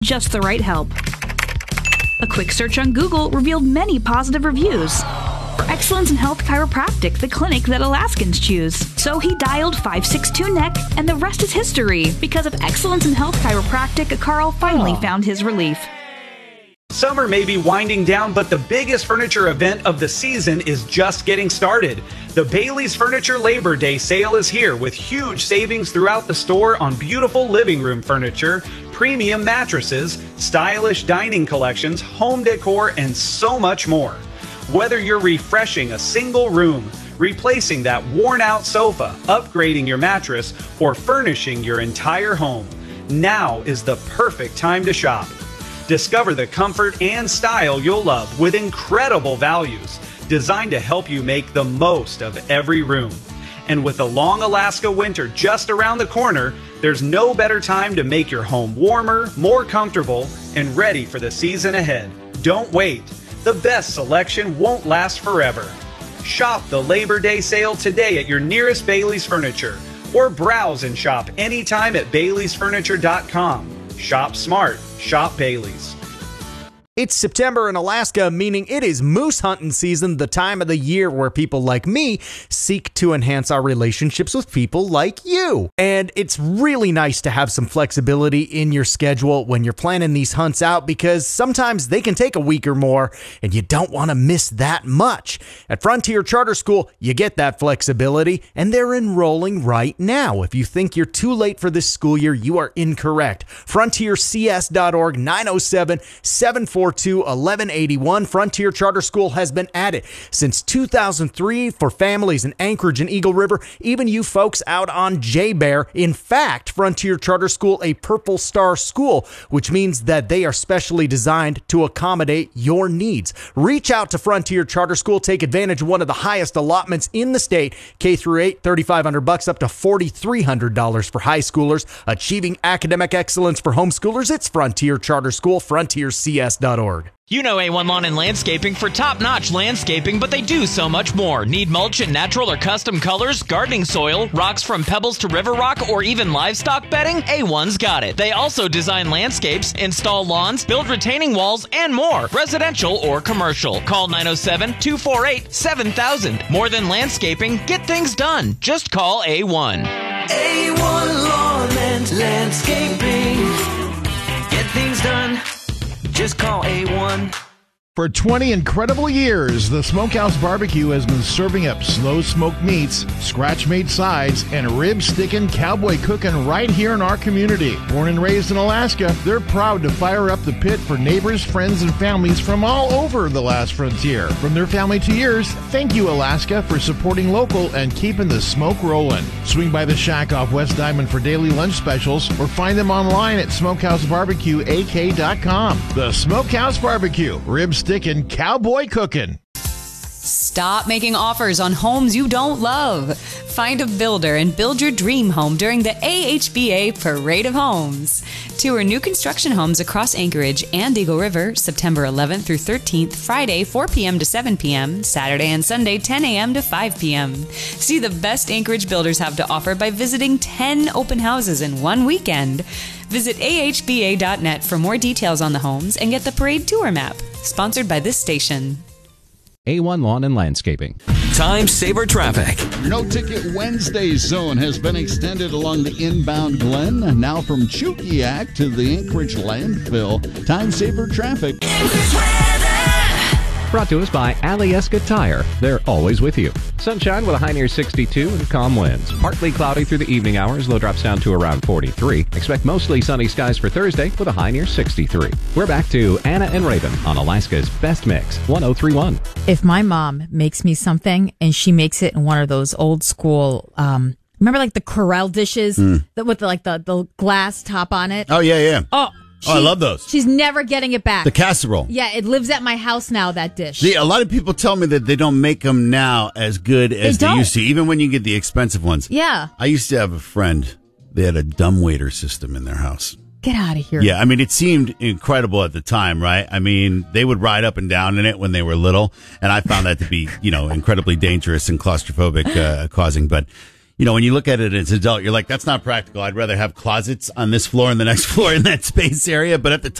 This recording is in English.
just the right help. A quick search on Google revealed many positive reviews. For excellence in health chiropractic, the clinic that Alaskans choose. So he dialed 562-NECK, and the rest is history. Because of excellence in health chiropractic, Carl finally found his relief. Summer may be winding down, but the biggest furniture event of the season is just getting started. The Bailey's Furniture Labor Day sale is here with huge savings throughout the store on beautiful living room furniture, premium mattresses, stylish dining collections, home decor, and so much more. Whether you're refreshing a single room, replacing that worn-out sofa, upgrading your mattress, or furnishing your entire home, now is the perfect time to shop. Discover the comfort and style you'll love with incredible values designed to help you make the most of every room. And with the long Alaska winter just around the corner, there's no better time to make your home warmer, more comfortable, and ready for the season ahead. Don't wait. The best selection won't last forever. Shop the Labor Day sale today at your nearest Bailey's Furniture, or browse and shop anytime at baileysfurniture.com. Shop smart. Shop Bailey's. It's September in Alaska, meaning it is moose hunting season, the time of the year where people like me seek to enhance our relationships with people like you. And it's really nice to have some flexibility in your schedule when you're planning these hunts out, because sometimes they can take a week or more and you don't want to miss that much. At Frontier Charter School, you get that flexibility, and they're enrolling right now. If you think you're too late for this school year, you are incorrect. FrontierCS.org, 907-742-1181. Frontier Charter School has been at it since 2003 for families in Anchorage and Eagle River, even you folks out on J-Bear. In fact, Frontier Charter School, a Purple Star school, which means that they are specially designed to accommodate your needs. Reach out to Frontier Charter School. Take advantage of one of the highest allotments in the state, K through 8, $3,500 up to $4,300 for high schoolers. Achieving academic excellence for homeschoolers. It's Frontier Charter School, frontiercs.org. You know A1 Lawn and Landscaping for top-notch landscaping, but they do so much more. Need mulch in natural or custom colors, gardening soil, rocks from pebbles to river rock, or even livestock bedding? A1's got it. They also design landscapes, install lawns, build retaining walls, and more, residential or commercial. Call 907-248-7000. More than landscaping, get things done. Just call A1. A1 Lawn and Landscaping. Get things done. Just call A1. For 20 incredible years, the Smokehouse Barbecue has been serving up slow-smoked meats, scratch-made sides, and rib-sticking, cowboy cooking right here in our community. Born and raised in Alaska, they're proud to fire up the pit for neighbors, friends, and families from all over the last frontier. From their family to yours, thank you, Alaska, for supporting local and keeping the smoke rolling. Swing by the shack off West Diamond for daily lunch specials, or find them online at smokehousebarbecueak.com. The Smokehouse Barbecue, rib sticking, cowboy cooking. Stop making offers on homes you don't love. Find a builder and build your dream home during the AHBA Parade of Homes. Tour new construction homes across Anchorage and Eagle River, September 11th through 13th, Friday 4 p.m. to 7 p.m., Saturday and Sunday 10 a.m. to 5 p.m. See the best Anchorage builders have to offer by visiting 10 open houses in one weekend. Visit ahba.net for more details on the homes and get the parade tour map. Sponsored by this station. A1 Lawn and Landscaping. Time Saver Traffic. No Ticket Wednesday zone has been extended along the inbound Glen, now from Chukiak to the Anchorage landfill. Time Saver Traffic. Brought to us by Alyeska Tire. They're always with you. Sunshine with a high near 62 and calm winds. Partly cloudy through the evening hours. Low drops down to around 43. Expect mostly sunny skies for Thursday with a high near 63. We're back to Anna and Raven on Alaska's Best Mix, 103.1. If my mom makes me something and she makes it in one of those old school, remember like the Corelle dishes that with the glass top on it? Oh, yeah. Oh, I love those. She's never getting it back. The casserole. Yeah, it lives at my house now, that dish. A lot of people tell me that they don't make them now as good as they used to, even when you get the expensive ones. Yeah. I used to have a friend. They had a dumbwaiter system in their house. Get out of here. Yeah, I mean, it seemed incredible at the time, right? I mean, they would ride up and down in it when they were little, and I found that to be, incredibly dangerous and claustrophobic causing. But, when you look at it as an adult, you're like, that's not practical. I'd rather have closets on this floor and the next floor in that space area. But at the